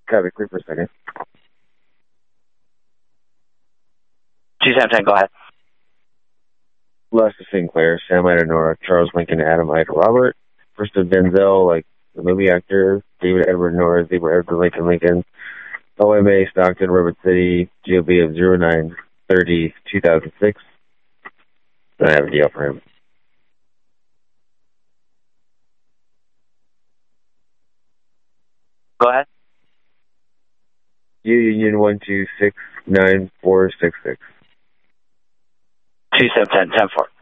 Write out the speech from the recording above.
Copy, clear for a second. 2710, go ahead. Lester Sinclair, Sam Ida Nora, Charles Lincoln, Adam Ida Robert. First of Denzel, like the movie actor, David Edward Norris, Edward Edward Lincoln Lincoln. OMA, Stockton, Robert City, GOB of 09/30/2006. I have a deal for him. Go ahead. Union 1269466. 2710, 10-4.